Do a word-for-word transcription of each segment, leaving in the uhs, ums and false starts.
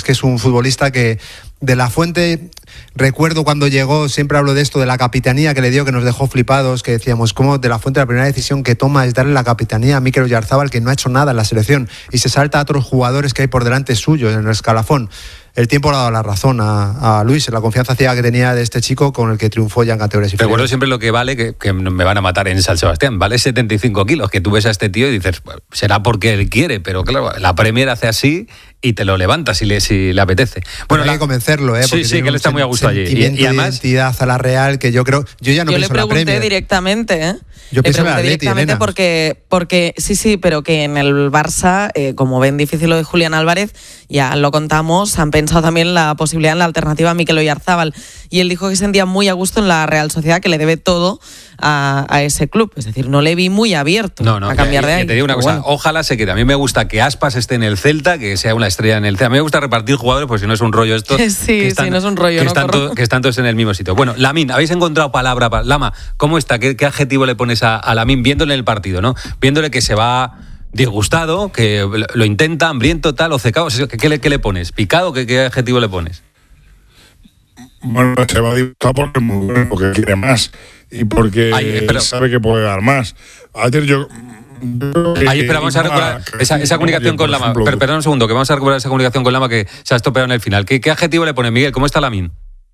que es un futbolista que de la Fuente, recuerdo cuando llegó, siempre hablo de esto, de la capitanía que le dio, que nos dejó flipados, que decíamos, ¿cómo de la Fuente la primera decisión que toma es darle la capitanía a Mikel Oyarzabal, que no ha hecho nada en la selección, y se salta a otros jugadores que hay por delante suyo en el escalafón? El tiempo le ha dado la razón a, a Luis, la confianza ciega que tenía de este chico con el que triunfó ya en categorías inferiores. Recuerdo siempre lo que vale, que, que me van a matar en San Sebastián, vale setenta y cinco kilos, que tú ves a este tío y dices, bueno, será porque él quiere, pero claro, la Premier hace así y te lo levanta si le, si le apetece. Bueno, hay la... que convencerlo, ¿eh? Porque sí, sí, que él está muy a gusto allí. Y, y además, de identidad a la Real, que yo creo, yo ya no yo pienso le pregunté en la Premier. directamente, ¿eh? Yo le pregunté Atleti, directamente Elena. porque, porque sí, sí, pero que en el Barça, eh, como ven difícil lo de Julián Álvarez, ya lo contamos, han pensado también la posibilidad en la alternativa a Mikel Oyarzabal. Y él dijo que se sentía muy a gusto en la Real Sociedad, que le debe todo a, a ese club. Es decir, no le vi muy abierto no, no, a cambiar que, de ahí. Que te digo una cosa, bueno. Ojalá se quede. A mí me gusta que Aspas esté en el Celta, que sea una estrella en el Celta. A mí me gusta repartir jugadores, pues si no es un rollo esto. Sí, que están, sí, no es un rollo. Que, no están to, que están todos en el mismo sitio. Bueno, Lamine, ¿habéis encontrado palabra? Para, Lama, ¿cómo está? ¿Qué, qué adjetivo le pones a, a Lamine viéndole el partido, no? Viéndole que se va disgustado, que lo intenta, hambriento, tal, o secado. ¿Qué, qué, le, qué le pones? ¿Picado? ¿Qué, qué adjetivo le pones? Bueno, se va a disgustar porque es muy bueno, porque quiere más y porque Ay, pero... sabe que puede dar más. Ayer yo... Ahí, espera, vamos a recuperar esa, esa comunicación con Lama. Pero, perdón un segundo, que vamos a recuperar esa comunicación con Lama que se ha estropeado en el final. ¿Qué, qué adjetivo le pone Miguel? ¿Cómo está Lamine?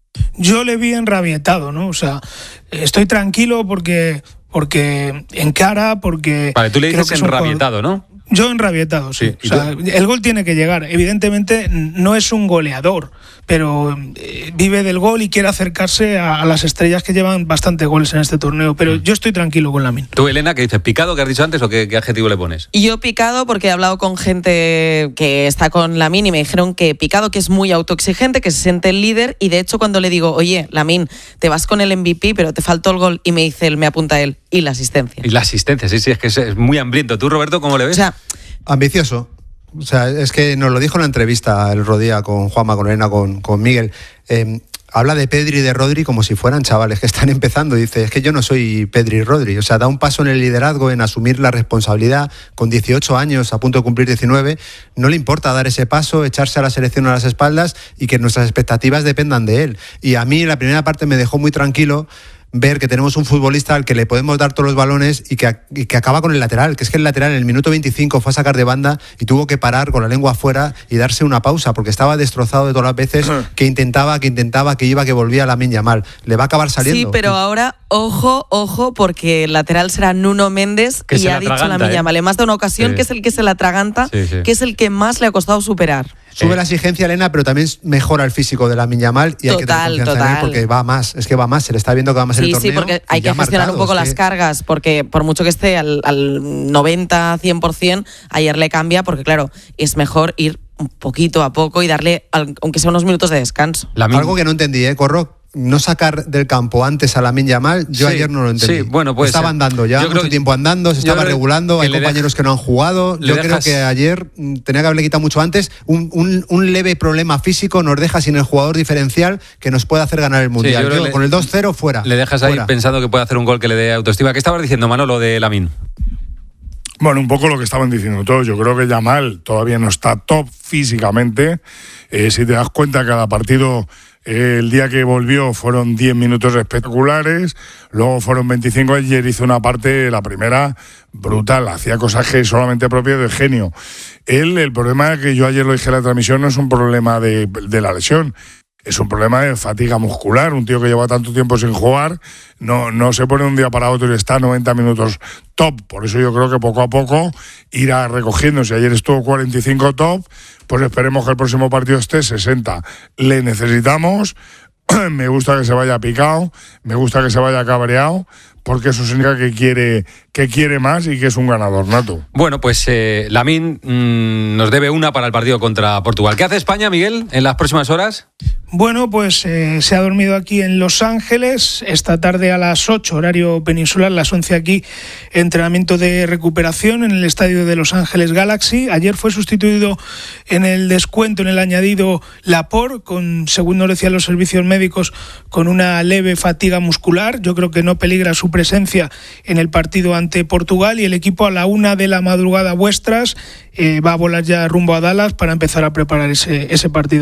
Yo le vi enrabietado, ¿no? O sea, estoy tranquilo porque porque encara, porque... Vale, tú le dices enrabietado, ¿no? Yo enrabietado, sí. sí. O sea, el gol tiene que llegar. Evidentemente no es un goleador, pero eh, vive del gol y quiere acercarse a, a las estrellas que llevan bastante goles en este torneo. Pero mm. yo estoy tranquilo con Lamine. ¿Tú, Elena, qué dices? ¿Picado que has dicho antes o qué, qué adjetivo le pones? Y yo picado porque he hablado con gente que está con Lamine y me dijeron que picado, que es muy autoexigente, que se siente el líder, y de hecho cuando le digo, oye, Lamine, te vas con el M V P, pero te faltó el gol, y me dice él, me apunta él, y la asistencia. Y la asistencia, sí, sí, es que es muy hambriento. ¿Tú, Roberto, cómo le ves? O sea, ambicioso. O sea, es que nos lo dijo en la entrevista el otro día con Juanma, con Elena, con, con Miguel. Eh, habla de Pedri y de Rodri como si fueran chavales que están empezando. Dice, es que yo no soy Pedri y Rodri. O sea, da un paso en el liderazgo, en asumir la responsabilidad. Con dieciocho años, a punto de cumplir diecinueve, no le importa dar ese paso, echarse a la selección a las espaldas y que nuestras expectativas dependan de él. Y a mí la primera parte me dejó muy tranquilo ver que tenemos un futbolista al que le podemos dar todos los balones y que, y que acaba con el lateral, que es que el lateral en el minuto veinticinco fue a sacar de banda y tuvo que parar con la lengua afuera y darse una pausa porque estaba destrozado de todas las veces que intentaba, que intentaba, que iba, que volvía a Lamine Yamal. Le va a acabar saliendo. Sí, pero ahora, ojo, ojo, porque el lateral será Nuno Méndez que y ha dicho Lamine Yamal en más de una ocasión sí. que es el que se la atraganta, sí, sí. que es el que más le ha costado superar. Sube eh. la exigencia, Elena, pero también mejora el físico de Lamine Yamal y total, hay que tener confianza total. en él porque va más, es que va más, se le está viendo que va más sí, en el torneo. Sí, porque hay que gestionar marcado, un poco las que... cargas, porque por mucho que esté al, al noventa, cien por ciento, ayer le cambia, porque claro, es mejor ir un poquito a poco y darle, aunque sea unos minutos de descanso. Lamine... Algo que no entendí, ¿eh, Corro? No sacar del campo antes a Lamine Yamal, yo sí, ayer no lo entendí. Sí, bueno, pues estaba andando ya, yo mucho creo, tiempo andando, se estaba regulando, hay compañeros deja, que no han jugado. Yo dejas, creo que ayer tenía que haberle quitado mucho antes. Un, un, un leve problema físico nos deja sin el jugador diferencial que nos puede hacer ganar el Mundial. Sí, yo yo, le, con el dos cero fuera. Le dejas fuera. ahí pensando que puede hacer un gol que le dé autoestima. ¿Qué estabas diciendo, Manolo, de Lamine? Bueno, un poco lo que estaban diciendo todos. Yo creo que Yamal todavía no está top físicamente. Eh, si te das cuenta, cada partido... El día que volvió fueron diez minutos espectaculares, luego fueron veinticinco, ayer hizo una parte, la primera, brutal, hacía cosas que solamente propio de genio. Él, el problema que yo ayer lo dije en la transmisión, no es un problema de, de la lesión, es un problema de fatiga muscular. Un tío que lleva tanto tiempo sin jugar no, no se pone un día para otro y está noventa minutos top. Por eso yo creo que poco a poco irá recogiendo. Si ayer estuvo cuarenta y cinco top, pues esperemos que el próximo partido esté sesenta. Le necesitamos. Me gusta que se vaya picado, me gusta que se vaya cabreado, porque eso significa que quiere, que quiere más y que es un ganador nato. Bueno, pues eh, Lamine mmm, nos debe una para el partido contra Portugal. ¿Qué hace España, Miguel, en las próximas horas? Bueno, pues eh, se ha dormido aquí en Los Ángeles, esta tarde a las ocho, horario peninsular, las once aquí, entrenamiento de recuperación en el estadio de Los Ángeles Galaxy. Ayer fue sustituido en el descuento, en el añadido, Laporte, con, según nos decían los servicios médicos, con una leve fatiga muscular. Yo creo que no peligra su presencia en el partido ante Portugal, y el equipo a la una de la madrugada vuestras eh, va a volar ya rumbo a Dallas para empezar a preparar ese, ese partido.